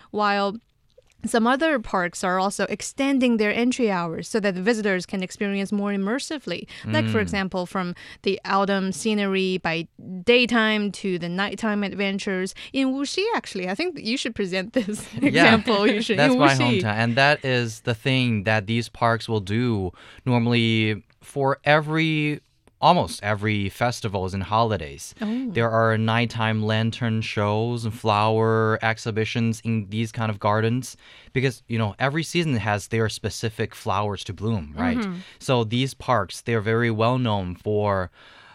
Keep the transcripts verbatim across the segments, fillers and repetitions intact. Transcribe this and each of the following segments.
while some other parks are also extending their entry hours so that the visitors can experience more immersively. Like, for example, from the autumn scenery by daytime to the nighttime adventures. In Wuxi, actually, I think you should present this example. Yeah, You should, that's in my Wuxi. hometown. And that is the thing that these parks will do normally for every almost every festivals and holidays. Oh. There are nighttime lantern shows and flower exhibitions in these kind of gardens because, you know, every season has their specific flowers to bloom, right? Mm-hmm. So these parks, they're very well known for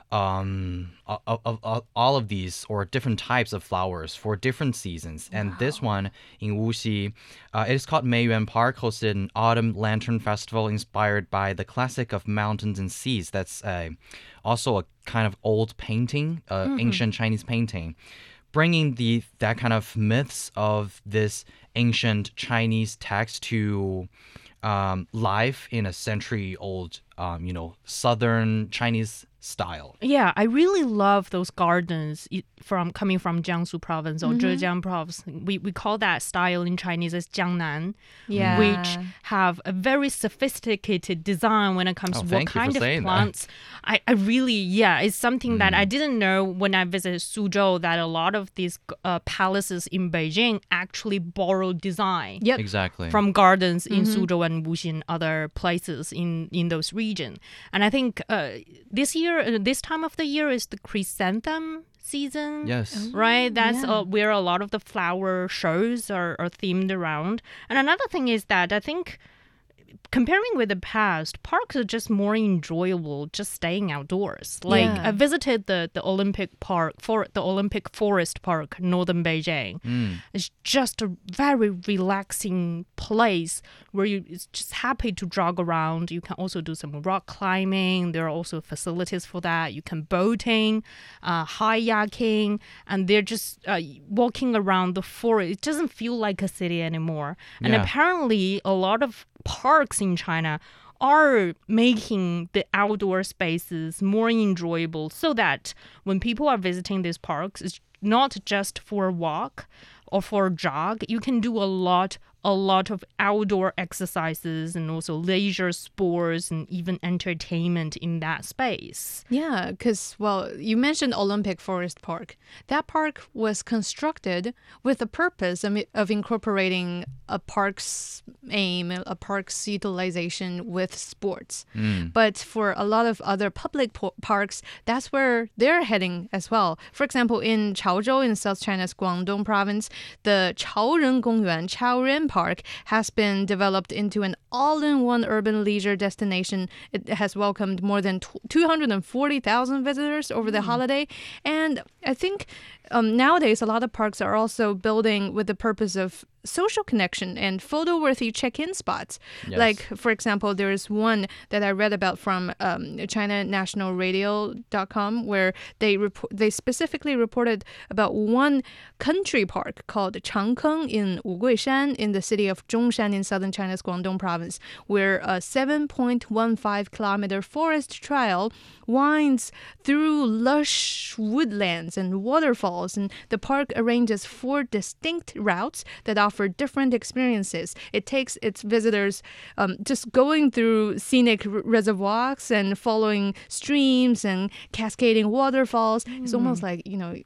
um of, of, of all of these or different types of flowers for different seasons. And this one in Wuxi, uh, it is called Meiyuan Park, hosted an autumn lantern festival inspired by the classic of mountains and seas. That's uh, also a kind of old painting, uh, ancient Chinese painting, bringing the that kind of myths of this ancient Chinese text to um, life in a century-old, um, you know, southern Chinese style. Yeah, I really love those gardens i- from coming from Jiangsu province or Zhejiang province. We we call that style in Chinese as Jiangnan, Yeah. which have a very sophisticated design when it comes Oh, to what thank you for kind of saying that. plants. I, I really, yeah, it's something that I didn't know when I visited Suzhou, that a lot of these uh, palaces in Beijing actually borrow design Yep. Exactly. from gardens in Suzhou and Wuxi and other places in, in those regions. And I think uh, this year, uh, this time of the year is the chrysanthem season. Yes. Right? That's yeah. uh, where a lot of the flower shows are, are themed around. And another thing is that I think comparing with the past, parks are just more enjoyable just staying outdoors. Like Yeah. I visited the, the Olympic Park, for the Olympic Forest Park, northern Beijing. Mm. It's just a very relaxing place where you it's just happy to jog around. You can also do some rock climbing. There are also facilities for that. You can boating, uh, kayaking, and they're just uh, walking around the forest. It doesn't feel like a city anymore. And Yeah. apparently, a lot of parks in China are making the outdoor spaces more enjoyable so that when people are visiting these parks, it's not just for a walk or for a jog. You can do a lot a lot of outdoor exercises and also leisure sports and even entertainment in that space. Yeah, because, well, you mentioned Olympic Forest Park. That park was constructed with the purpose of, of incorporating a park's aim, a park's utilization with sports. Mm. But for a lot of other public po- parks, that's where they're heading as well. For example, in Chaozhou in South China's Guangdong province, the Chaoren Gongyuan, Chaoren Park, has been developed into an all-in-one urban leisure destination. It has welcomed more than two hundred forty thousand visitors over the holiday. And I think um, nowadays a lot of parks are also building with the purpose of social connection and photo-worthy check-in spots. Yes. Like, for example, there is one that I read about from um, China National Radio dot com where they report they specifically reported about one country park called Changkeng in Wuguishan in the city of Zhongshan in southern China's Guangdong province, where a seven point one five kilometer forest trail winds through lush woodlands and waterfalls, and the park arranges four distinct routes that offer different experiences. It takes its visitors um, just going through scenic r- reservoirs and following streams and cascading waterfalls. It's almost like, you know,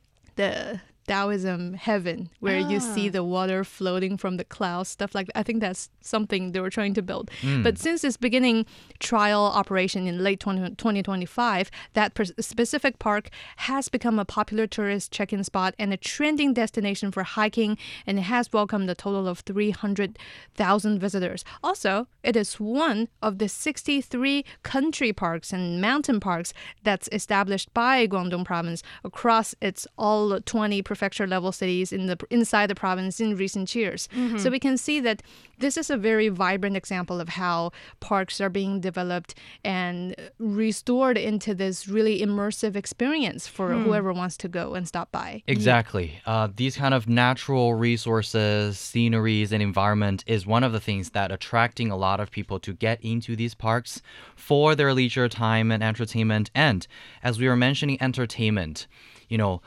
the Taoism heaven, where you see the water floating from the clouds, stuff like that. I think that's something they were trying to build. But since its beginning trial operation in late twenty twenty-five, that per- specific park has become a popular tourist check-in spot and a trending destination for hiking, and it has welcomed a total of three hundred thousand visitors. Also, it is one of the sixty-three country parks and mountain parks that's established by Guangdong province across its all twenty prefecture level cities in the inside the province in recent years. So we can see that this is a very vibrant example of how parks are being developed and restored into this really immersive experience for whoever wants to go and stop by. Exactly. Uh, these kind of natural resources, sceneries, and environment is one of the things that attracting a lot of people to get into these parks for their leisure time and entertainment. And as we were mentioning, entertainment, you know,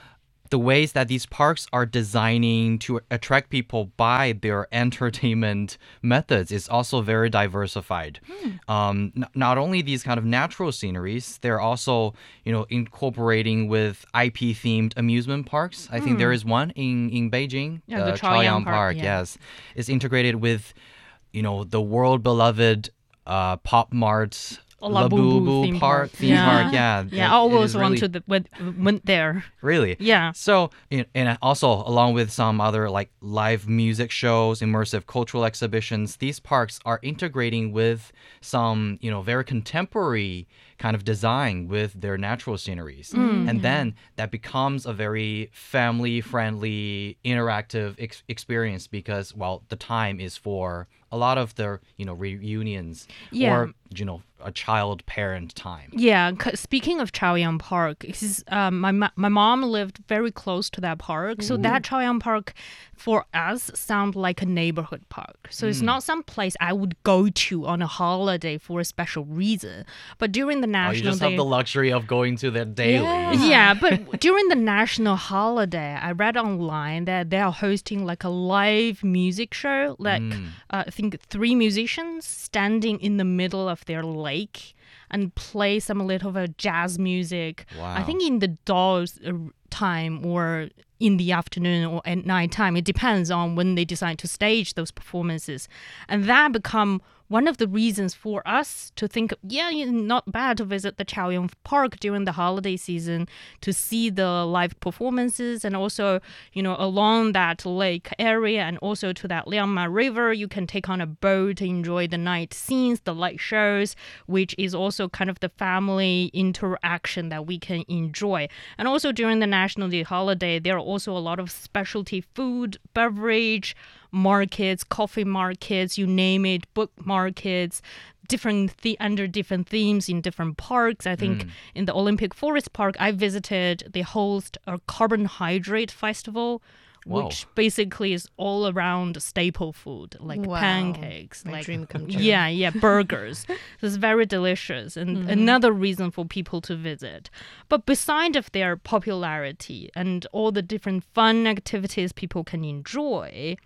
the ways that these parks are designing to attract people by their entertainment methods is also very diversified. Um, n- not only these kind of natural sceneries, they're also, you know, incorporating with I P themed amusement parks. I think there is one in in Beijing, Yeah, the uh, Chaoyang Park, Park. yeah. Yes, it's integrated with, you know, the world beloved uh, Pop Mart. Labubu theme park, park. theme Yeah. park, yeah, Yeah, it- I it always is want really- to the, went, went there. Really? Yeah. So, you know, and also along with some other like live music shows, immersive cultural exhibitions, these parks are integrating with some, you know, very contemporary kind of design with their natural sceneries. And then that becomes a very family friendly, interactive ex- experience because, well, the time is for a lot of the, you know, reunions Yeah. or, you know, a child parent time. Yeah, 'cause speaking of Chaoyang Park, 'cause, um, my ma- my mom lived very close to that park, so that Chaoyang Park for us sound like a neighborhood park. So it's not some place I would go to on a holiday for a special reason. But during the Oh, national you just day, have the luxury of going to there daily. Yeah. yeah, but during the national holiday, I read online that they are hosting like a live music show, like uh, I think three musicians standing in the middle of their lake and play some little of a jazz music. I Wow. think in the doll's uh, time or in the afternoon or at night time. It depends on when they decide to stage those performances. And that become one of the reasons for us to think, yeah, it's not bad to visit the Chaoyang Park during the holiday season to see the live performances, and also, you know, along that lake area and also to that Liangma River, you can take on a boat to enjoy the night scenes, the light shows, which is also kind of the family interaction that we can enjoy. And also during the National Day holiday, there are also a lot of specialty food, beverage, markets, coffee markets, you name it, book markets, different the- under different themes in different parks. I think in the Olympic Forest Park, I visited, they host a carbon hydrate festival, Whoa. which basically is all around staple food, like Wow. pancakes, My like dream come true. yeah, yeah, burgers. It's very delicious and another reason for people to visit. But beside of their popularity and all the different fun activities people can enjoy,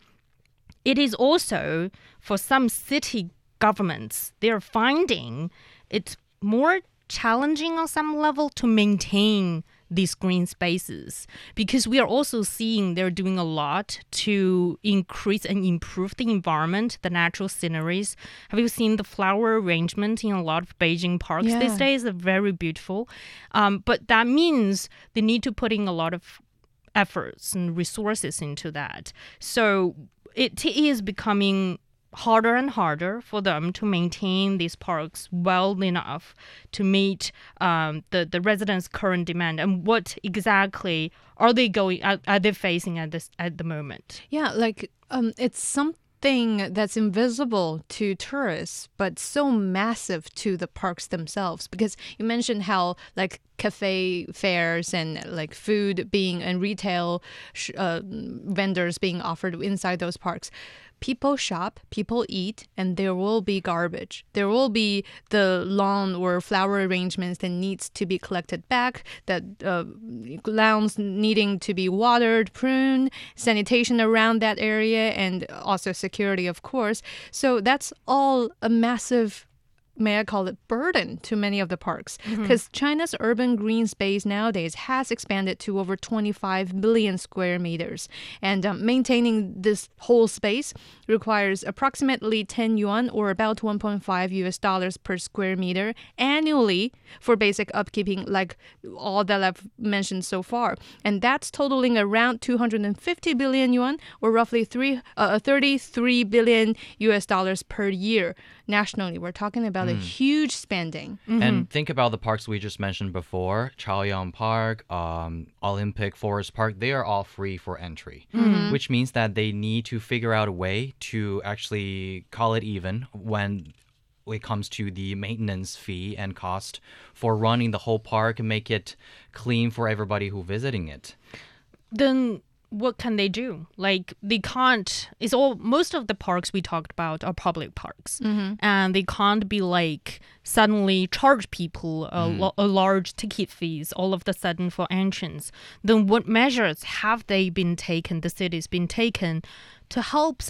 it is also for some city governments, they're finding it's more challenging on some level to maintain these green spaces, because we are also seeing they're doing a lot to increase and improve the environment, the natural sceneries. Have you seen the flower arrangement in a lot of Beijing parks Yeah. these days? They're very beautiful. Um, but that means they need to put in a lot of efforts and resources into that. So it is becoming harder and harder for them to maintain these parks well enough to meet um, the, the residents' current demand. And what exactly are they going are, are they facing at this at the moment? Yeah, like um, it's something that's invisible to tourists, but so massive to the parks themselves. Because you mentioned how like cafe fairs and like food being and retail sh- uh, vendors being offered inside those parks. People shop, people eat, and there will be garbage. There will be the lawn or flower arrangements that needs to be collected back, that uh, lawns needing to be watered, pruned, sanitation around that area, and also security, of course. So that's all a massive, may I call it, burden to many of the parks, because China's urban green space nowadays has expanded to over twenty-five billion square meters, and um, maintaining this whole space requires approximately ten yuan, or about one point five U S dollars per square meter annually for basic upkeeping, like all that I've mentioned so far, and that's totaling around two hundred fifty billion yuan, or roughly three uh, thirty-three billion U S dollars per year nationally. We're talking about a huge spending. And think about the parks we just mentioned before, Chaoyang Park, um, Olympic Forest Park, they are all free for entry, which means that they need to figure out a way to actually call it even when it comes to the maintenance fee and cost for running the whole park and make it clean for everybody who visiting it. Then what can they do? Like they can't. It's all most of the parks we talked about are public parks, Mm-hmm. and they can't be like suddenly charge people a, lo- a large ticket fees all of the sudden for entrance. Then what measures have they been taken? The city's been taken to help